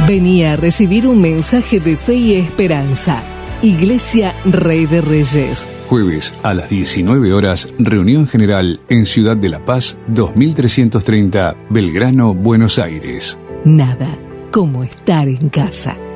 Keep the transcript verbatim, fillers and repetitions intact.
Venía a recibir un mensaje de fe y esperanza. Iglesia Rey de Reyes. Jueves a las diecinueve horas, reunión general en Ciudad de La Paz, dos mil trescientos treinta, Belgrano, Buenos Aires. Nada como estar en casa.